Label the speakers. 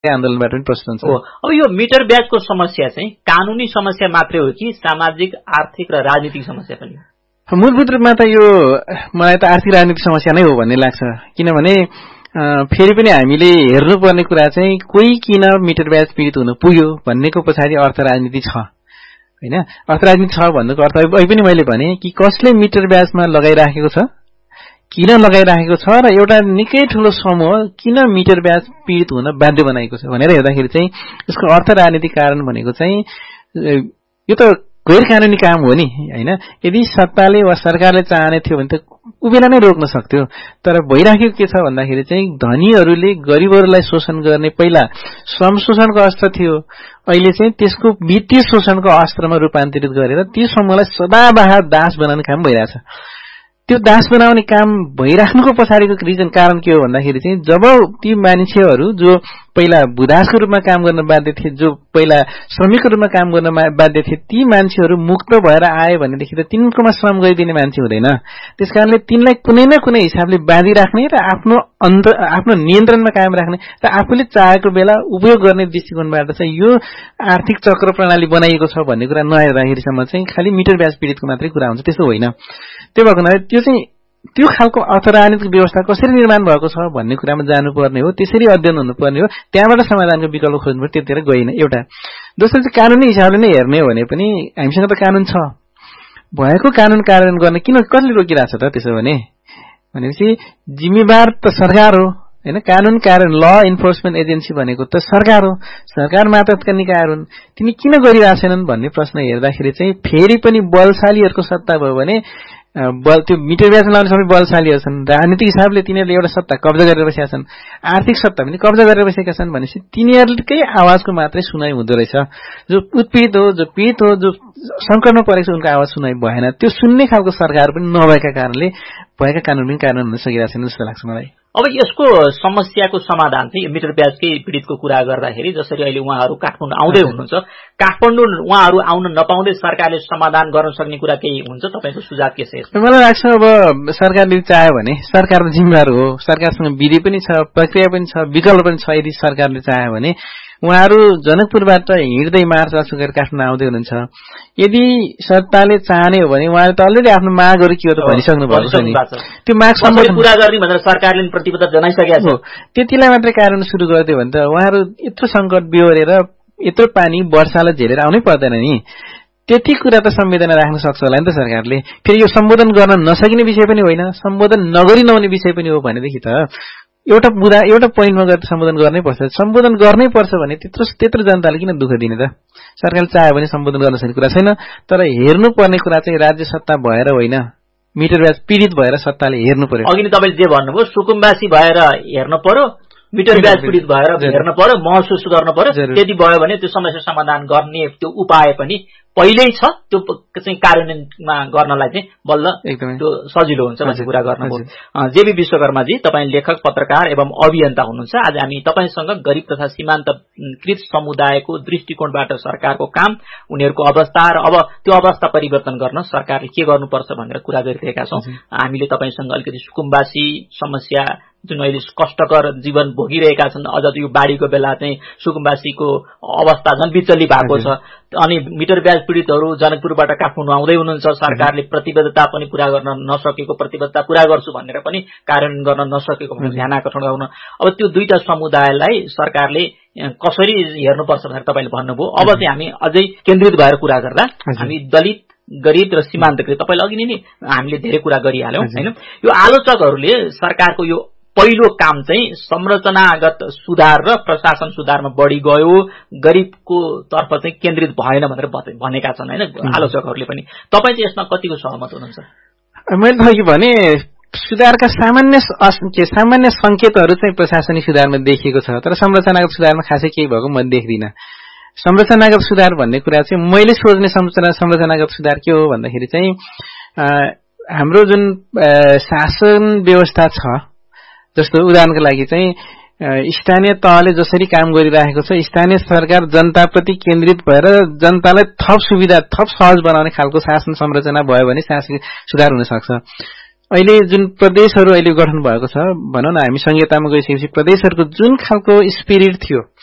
Speaker 1: आन्दोलनबाट पनि प्रश्न हुन्छ।
Speaker 2: अब यो मिटर ब्याजको समस्या चाहिँ कानुनी समस्या मात्रै हो कि सामाजिक आर्थिक र राजनीतिक समस्या पनि हो?
Speaker 1: मूलभूत रूपमा त यो मलाई त आर्थिक राजनीतिक समस्या नै हो भन्ने लाग्छ। किनभने फेरि पनि हामीले हेर्नुपर्ने कुरा चाहिँ कोही किन मिटर ब्याज पीडित हुन पुग्यो भन्नेको पछाडि अर्थ राजनीति छ हैन। अर्थ राजनीति छ भन्नुको अर्थ अहिले पनि मैले भने कि कसले मिटर ब्याजमा लगाइराखेको छ, किन लगाइराखेको छ र एउटा निकै ठूलो समूह किन मिटर ब्याज पीडित हुन बाध्य बनाएको छ भनेर हेर्दाखेरि चाहिँ यसको अर्थ राजनीतिक कारण भनेको चाहिँ यो त गैर कानुनी काम हो नि हैन। यदि सत्ताले वा सरकारले चाहने थियो भने त उबेला नै रोक्न सक्थ्यो। तर भइराखेको के छ भन्दाखेरि चाहिँ धनीहरूले गरिबहरूलाई शोषण गर्ने पहिला श्रम शोषणको अस्त्र थियो, अहिले चाहिँ त्यसको वित्तीय शोषणको अस्त्रमा रूपान्तरित गरेर ती समूहलाई सदाबहार दास बनाउने काम भइरहेछ। त्यो दास बनाउने काम भइराख्नुको पछाडिको रिजन कारण के हो भन्दाखेरि चाहिँ जब ती मान्छेहरू जो पहिला बुदासको रूपमा काम गर्न बाध्य थिए, जो पहिला श्रमिकको रूपमा काम गर्न बाध्य थिए, ती मान्छेहरू मुक्त भएर आए भनेदेखि त तिनकोमा श्रम गरिदिने मान्छे हुँदैन। त्यसकारणले तिनलाई कुनै न कुनै हिसाबले बाँधिराख्ने र आफ्नो नियन्त्रणमा कायम राख्ने र आफूले चाहेको बेला उपयोग गर्ने दृष्टिकोणबाट चाहिँ यो आर्थिक चक्र प्रणाली बनाइएको छ भन्ने कुरा नहेर्दाखेरिसम्म चाहिँ खालि मिटर ब्याज पीडितको मात्रै कुरा हुन्छ, त्यस्तो होइन। त्यो भएको हुनाले त्यो चाहिँ त्यो खालको अर्थ राजनीतिक व्यवस्था कसरी निर्माण भएको छ भन्ने कुरामा जानुपर्ने हो, त्यसरी अध्ययन हुनुपर्ने हो, त्यहाँबाट समाधानको विकल्प खोज्नुपर्छ। त्यतिर गइन एउटा। दोस्रो चाहिँ कानुनी हिसाबले नै हेर्ने हो भने पनि हामीसँग त कानुन छ, भएको कानुन कार्यान्वयन गर्न किन कसले रोकिरहेछ त त्यसो भनेपछि जिम्मेवार त सरकार हो हैन। कानुन कार्यान्वयन ल इन्फोर्समेन्ट एजेन्सी भनेको त सरकार हो, सरकार मातहतका निकायहरू हुन्, तिनी किन गरिरहेछन् भन्ने प्रश्न हेर्दाखेरि चाहिँ फेरि पनि बलशालीहरूको सत्ता भयो भने त्यो मिटर ब्याज लाउने सबै बलशालीहरू छन्। राजनीतिक हिसाबले तिनीहरूले एउटा सत्ता कब्जा गरेर बसेका छन्, आर्थिक सत्ता पनि कब्जा गरेर बसेका छन् भनेपछि तिनीहरूकै आवाजको मात्रै सुनाइ हुँदो रहेछ। जो उत्पीडित हो, जो पीडित हो, जो संकटमा परेको छ उनको आवाज सुनाइ भएन। त्यो सुन्ने खालको सरकार पनि नभएका कारणले भएका कानुन पनि कार्यान्वयन हुन सकिरहेको छैन जस्तो लाग्छ मलाई।
Speaker 2: अब यसको समस्याको समाधान चाहिँ मिटर ब्याजकै पीडितको कुरा गर्दाखेरि जसरी अहिले उहाँहरू काठमाडौँ आउँदै हुनुहुन्छ, काठमाडौँ उहाँहरू आउन नपाउँदै सरकारले समाधान गर्न सक्ने कुरा केही हुन्छ? तपाईँको सुझाव के छ?
Speaker 1: मलाई लाग्छ अब सरकारले चाह्यो भने, सरकार जिम्मेवार हो, सरकारसँग विधि पनि छ, प्रक्रिया पनि छ, विकल्प पनि छ। यदि सरकारले चाह्यो भने उहाँहरू जनकपुरबाट हिँड्दै मार्चपास्ट गरेर काठमाडौँ आउँदै हुनुहुन्छ। यदि सत्ताले चाहने हो भने उहाँले त अलरेडी आफ्नो मागहरू के हो त भनिसक्नु भएको छ नि। त्यो माग सम्बन्धी
Speaker 2: पूरा गर्ने भनेर सरकारले प्रतिबद्धता जनाइसकेको छ।
Speaker 1: त्यतिलाई मात्रै कारण सुरु गरिदियो भने त उहाँहरू यत्रो संकट बिहोरेर यत्रो पानी वर्षालाई झेलेर आउनै पर्दैन नि। त्यति कुरा त संवेदना राख्न सक्छ होला नि त सरकारले। फेरि यो सम्बोधन गर्न नसकिने विषय पनि होइन, सम्बोधन नगरी नहुने विषय पनि हो भनेदेखि त एउटा पोइन्टमा गएर सम्बोधन गर्नै पर्छ। सम्बोधन गर्नै पर्छ भने त्यत्रो जनताले किन दुःख दिने त? सरकारले चाह्यो भने सम्बोधन गर्न सक्ने कुरा छैन। तर हेर्नुपर्ने कुरा चाहिँ राज्य सत्ता भएर होइन, मिटर ब्याज पीडित भएर सत्ताले हेर्नु पर्यो।
Speaker 2: अघि नै तपाईँले जे भन्नुभयो सुकुम्बासी भएर हेर्न पर्यो, मिटर ब्याज पीडित भएर हेर्न पर्यो, महसुस गर्न पर्यो। त्यति भयो भने त्यो समस्या समाधान गर्ने त्यो उपाय पनि पहिल्यै छ। त्यो चाहिँ कार्यान्वयनमा गर्नलाई चाहिँ बल्ल त्यो सजिलो हुन्छ भन्ने कुरा गर्नुभयो। जेबी विश्वकर्माजी, तपाईँ लेखक, पत्रकार एवं अभियन्ता हुनुहुन्छ। आज हामी तपाईसँग गरिब तथा सीमान्तकृत समुदायको दृष्टिकोणबाट सरकारको काम, उनीहरूको अवस्था र अब त्यो अवस्था परिवर्तन गर्न सरकारले के गर्नुपर्छ भनेर कुरा गरिरहेका छौँ। हामीले तपाईसँग अलिकति सुकुम्बासी समस्या जुन अहिले कष्टकर जीवन भोगिरहेका छन्, अझ यो बाढीको बेला चाहिँ सुकुम्बासीको अवस्था झन् विचल्ली भएको छ। अनि मिटर ब्याज पीडितहरू जनकपुरबाट काठमाडौँ आउँदै हुनुहुन्छ। सरकारले प्रतिबद्धता पनि पूरा गर्न नसकेको, प्रतिबद्धता पूरा गर्छु भनेर पनि कार्यान्वयन गर्न नसकेको भनेर ध्यान आकर्षण गर्नु। अब त्यो दुईटा समुदायलाई सरकारले कसरी हेर्नुपर्छ भनेर तपाईँले भन्नुभयो। अब चाहिँ हामी अझै केन्द्रित भएर कुरा गर्दा हामी दलित, गरिब र सीमान्तकृत, तपाईँले अघि नै हामीले धेरै कुरा गरिहाल्यौँ होइन। यो आलोचकहरूले सरकारको यो पहिलो काम चाहिँ संरचनागत सुधार र प्रशासन सुधारमा बढी गयो, गरिबको तर्फ चाहिँ केन्द्रित भएन भनेर भनेका छन् होइन आलोचकहरूले पनि। तपाईँ चाहिँ यसमा कतिको सहमत हुनुहुन्छ?
Speaker 1: मैले अघि भने सुधारका सामान्य संकेतहरू चाहिँ प्रशासनिक सुधारमा देखिएको छ, तर संरचनागत सुधारमा खासै केही भएको म देख्दिनँ। संरचनागत सुधार भन्ने कुरा चाहिँ मैले सोच्ने संरचनागत सुधार के हो भन्दाखेरि चाहिँ हाम्रो जुन शासन व्यवस्था छ, जस्तो उदाहरणको लागि चाहिँ स्थानीय तहले जसरी काम गरिरहेको छ, स्थानीय सरकार जनताप्रति केन्द्रित भएर जनतालाई थप सुविधा, थप सहज बनाउने खालको शासन संरचना भयो भने शासकीय सुधार हुन सक्छ। अहिले जुन प्रदेशहरू अहिले गठन भएको छ, भनौँ न हामी संहितामा गइसकेपछि प्रदेशहरूको जुन खालको स्पिरिट थियो,